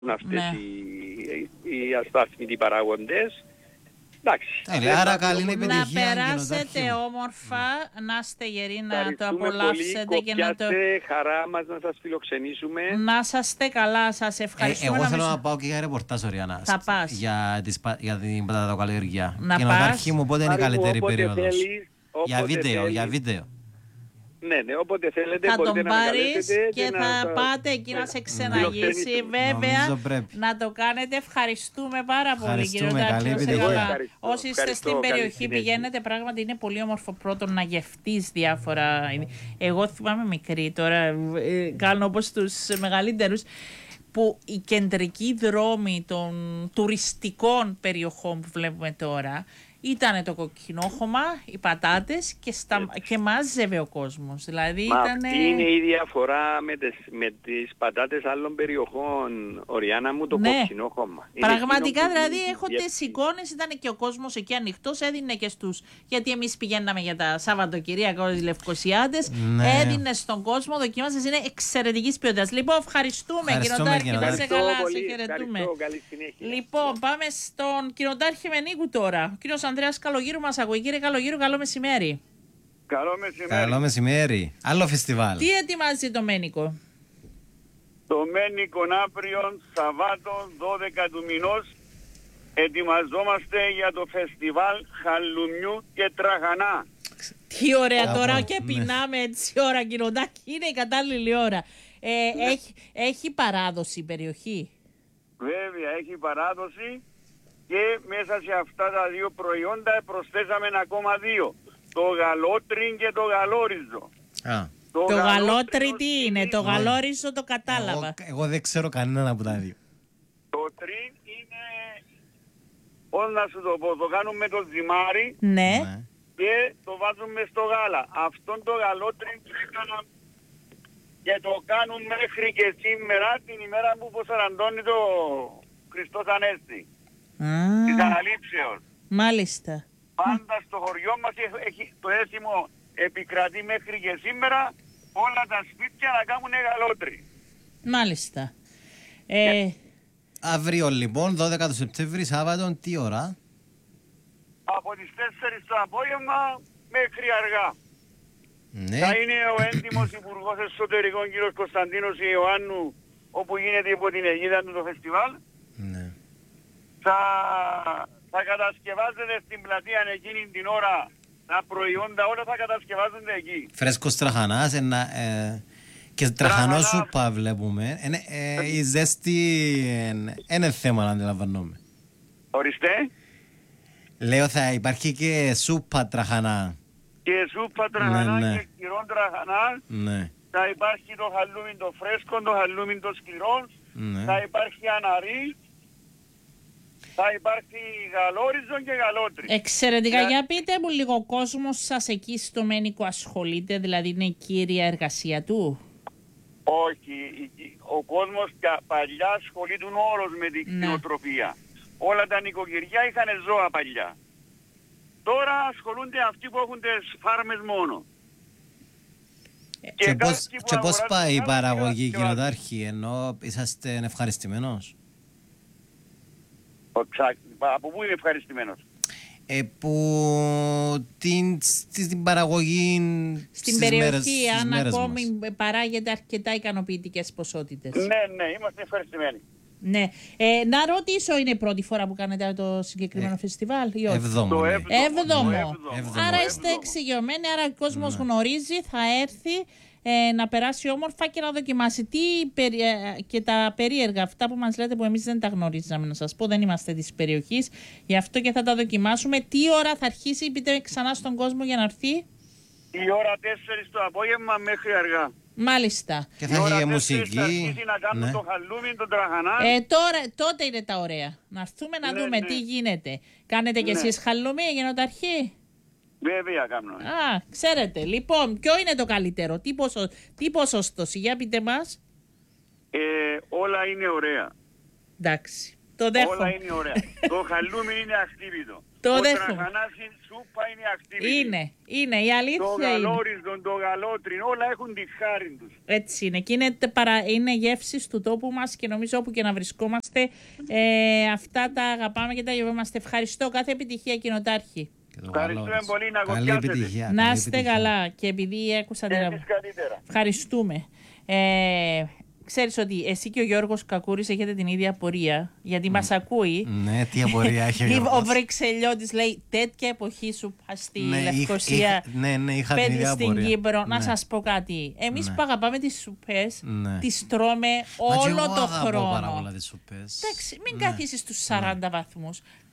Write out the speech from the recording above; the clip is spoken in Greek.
αυτές οι αστάθμιτοι παράγοντες. Άρα καλή είναι επιτυχία. Να περάσετε όμορφα, να είστε γεροί, να το απολαύσετε πολύ, και να το... χαρά μας να σας φιλοξενήσουμε. Να είστε καλά, σας ευχαριστούμε. Εγώ θέλω να πάω και για ρεπορτάζ, Οριάννα. Θα πας. Για την πατατοκαλλιεργία. Να και πας. να αρχή μου πότε είναι η καλύτερη περίοδος. Για βίντεο, θέλεις. για βίντεο. Ναι, όποτε θέλετε Θα μπορείτε τον να με πάρεις καλέσετε και θα πάτε εκεί να σε ξεναγήσει. Βέβαια, να το κάνετε. Ευχαριστούμε πάρα πολύ, κύριε Τάκη. Όσοι είστε στην περιοχή, πηγαίνετε. Πράγματι, είναι πολύ όμορφο πρώτον να γευτείς διάφορα. Εγώ θυμάμαι μικρή τώρα, κάνω όπως τους μεγαλύτερους, που οι κεντρικοί δρόμοι των τουριστικών περιοχών που βλέπουμε τώρα ήταν το κοκκινόχωμα, οι πατάτες και μάζευε ο κόσμος. Δηλαδή αυτή είναι η διαφορά με τις πατάτες άλλων περιοχών, Οριάννα μου, το κοκκινόχωμα. Πραγματικά δηλαδή έχω τις εικόνες, ήταν και ο κόσμος εκεί ανοιχτός, έδινε και στους, γιατί εμείς πηγαίναμε για τα Σαββατοκυριακά τις Λευκοσιάτες, έδινε στον κόσμο, δοκίμασες, είναι εξαιρετικής ποιότητας. Λοιπόν, ευχαριστούμε Κυροτάρχη, να σε καλά, σε χαιρετούμε. Λοιπόν, πάμε στον Κυροτάρχη Μενίκου τώρα. Ανδρέας Καλογύρου μας ακούει. Κύριε Καλογύρου, καλό μεσημέρι. Καλό μεσημέρι. Καλό μεσημέρι. Άλλο φεστιβάλ. Τι ετοιμάζει το Μένικο? Το Μένικο αύριο, Σαββάτο, 12 του μηνός, ετοιμαζόμαστε για το φεστιβάλ χαλουμιού και τραχανά. Τι ωραία τώρα και πεινάμε έτσι ώρα, Κυροτάκη. Είναι η κατάλληλη ώρα. Έχει παράδοση η περιοχή? Βέβαια, έχει παράδοση. Και μέσα σε αυτά τα δύο προϊόντα προσθέσαμε ακόμα δύο. Το γαλότριν και το γαλόριζο. Το γαλότρι τι είναι, το γαλόριζο το κατάλαβα. Εγώ δεν ξέρω κανένα από τα δύο. Το τριν είναι, πώς να σου το πω, το κάνουμε με το ζυμάρι. Ναι. Και το βάζουμε στο γάλα. Αυτόν το γαλότριν το έκανα και το κάνουν μέχρι και σήμερα, την ημέρα που προσαραντώνει το Χριστός Ανέστη. Της αναλήψεως. Μάλιστα. Πάντα στο χωριό μας το έθιμο επικρατεί μέχρι και σήμερα, όλα τα σπίτια να κάνουν γαλότρι. Μάλιστα. Αύριο λοιπόν, 12 του Σεπτέμβρη, Σάββατο, τι ώρα? Από τις 4 το απόγευμα μέχρι αργά. Ναι. Θα είναι ο έντιμος Υπουργός Εσωτερικών κ. Κωνσταντίνος Ιωάννου, όπου γίνεται υπό την αιγίδα του το φεστιβάλ. Ναι. Θα κατασκευάζεται στην πλατεία εκείνη την ώρα, τα προϊόντα όλα θα κατασκευάζονται εκεί. Φρέσκος τραχανάς και τραχανό σούπα βλέπουμε. Η ζέστη είναι θέμα να αντιλαμβανόμαι. Ορίστε. Λέω θα υπάρχει και σούπα τραχανά. Και σούπα τραχανά και σκληρό τραχανά. Ναι. Θα υπάρχει το χαλούμιν το φρέσκο, το χαλούμιν το σκληρό. Ναι. Θα υπάρχει αναρί. Θα υπάρχει γαλόριζο και γαλότρι. Εξαιρετικά. Για πείτε μου λίγο, ο κόσμος σας εκεί στο Μένικο ασχολείται, δηλαδή είναι η κύρια εργασία του? Όχι. Ο κόσμος παλιά ασχολείται όλος με την κτηνοτροφία. Όλα τα νοικοκυριά είχαν ζώα παλιά. Τώρα ασχολούνται αυτοί που έχουν τις φάρμες μόνο. Και πώς πάει η παραγωγή, Κυροτάρχη, ενώ είσαστε ευχαριστημένος? Από πού είναι ευχαριστημένος? Που την παραγωγή στην περιοχή, αν ακόμη παράγεται αρκετά ικανοποιητικές ποσότητες. Ναι, είμαστε ευχαριστημένοι. Ναι. Να ρωτήσω, είναι η πρώτη φορά που κάνετε το συγκεκριμένο φεστιβάλ ή όχι? Έβδομο. Άρα είστε εξοικειωμένοι, άρα ο κόσμος γνωρίζει, θα έρθει να περάσει όμορφα και να δοκιμάσει. Και τα περίεργα αυτά που μας λέτε που εμείς δεν τα γνωρίζαμε, να σας πω, δεν είμαστε της περιοχής, γι' αυτό και θα τα δοκιμάσουμε. Τι ώρα θα αρχίσει, πείτε ξανά στον κόσμο για να έρθει? Η ώρα 4 το απόγευμα μέχρι αργά. Μάλιστα. Και θα έχει και μουσική. Θα αρχίσει να κάνουν το χαλούμι, τον τραχανά. Τότε είναι τα ωραία. Να έρθουμε να δούμε τι γίνεται. Κάνετε κι εσείς χαλούμι, γενοταρχή? Βέβαια κάνω. Ξέρετε. Λοιπόν, ποιο είναι το καλύτερο, τι ποσοστός, για πείτε μας. Όλα είναι ωραία. Εντάξει. Όλα είναι ωραία. Το χαλούμι είναι ακτίβητο. Το ο δέχομαι. τραχανάς σούπα είναι ακτίβητο. Είναι, η αλήθεια το είναι. Το γαλόριζον, το γαλότριν, όλα έχουν τη χάρη τους. Έτσι είναι. Και είναι γεύσεις του τόπου μας και νομίζω όπου και να βρισκόμαστε αυτά τα αγαπάμε και τα γευόμαστε. Ευχαριστώ. Κάθε επιτυχία, κοινοτάρχη. Ευχαριστούμε πολύ, να καλή επιτυχία. Να είστε καλά. Και επειδή άκουσα την ευχαριστούμε. Ξέρεις ότι εσύ και ο Γιώργος Κακούρης έχετε την ίδια απορία, γιατί μας ακούει. Ναι, τι απορία έχει ο Γιώργος. Ο Βρυξελιώτης λέει τέτοια εποχή σου στη Λευκοσία, είχα την ίδια στην απορία. Κύπρο. Να σας πω κάτι. Εμείς που αγαπάμε τις σουπές, τις τρώμε όλο το χρόνο. Πάρα πολλά τις σουπές. Εντάξει, μην καθίσεις στους 40 βαθμούς.